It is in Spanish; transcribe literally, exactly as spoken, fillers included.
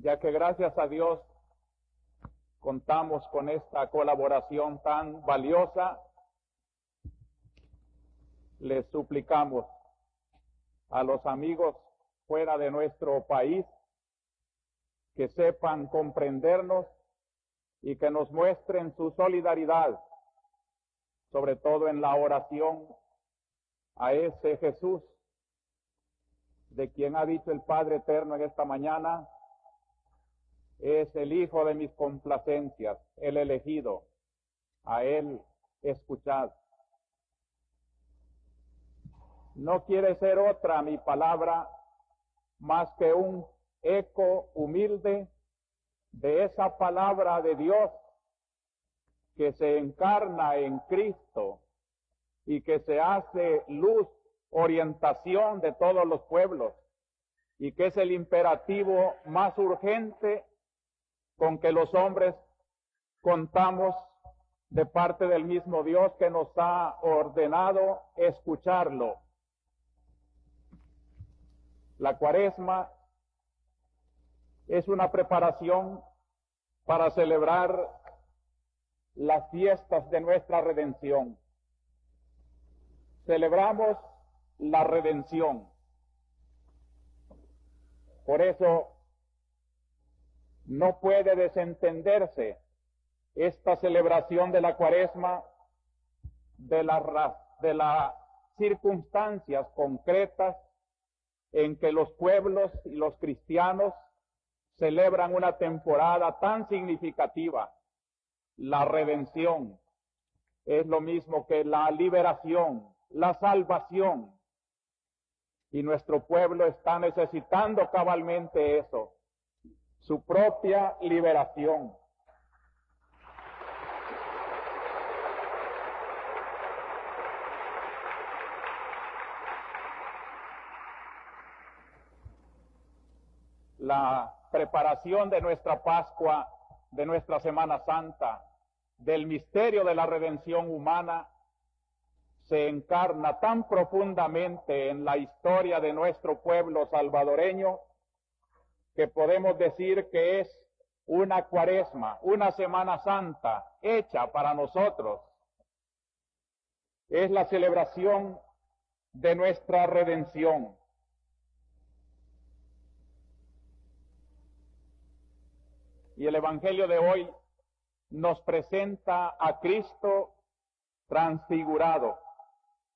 ya que gracias a Dios contamos con esta colaboración tan valiosa, les suplicamos a los amigos fuera de nuestro país que sepan comprendernos y que nos muestren su solidaridad, sobre todo en la oración a ese Jesús de quien ha dicho el Padre Eterno en esta mañana: es el Hijo de mis complacencias, el elegido, a Él escuchad. No quiere ser otra mi palabra más que un eco humilde de esa palabra de Dios que se encarna en Cristo y que se hace luz, orientación de todos los pueblos, y que es el imperativo más urgente con que los hombres contamos de parte del mismo Dios que nos ha ordenado escucarlo. La Cuaresma es una preparación para celebrar las fiestas de nuestra redención. Celebramos la redención. Por eso no puede desentenderse esta celebración de la Cuaresma de, la, de las circunstancias concretas en que los pueblos y los cristianos celebran una temporada tan significativa. La redención es lo mismo que la liberación, la salvación. Y nuestro pueblo está necesitando cabalmente eso, su propia liberación. La preparación de nuestra Pascua, de nuestra Semana Santa, del misterio de la redención humana, se encarna tan profundamente en la historia de nuestro pueblo salvadoreño que podemos decir que es una Cuaresma, una Semana Santa hecha para nosotros. Es la celebración de nuestra redención. Y el Evangelio de hoy nos presenta a Cristo transfigurado.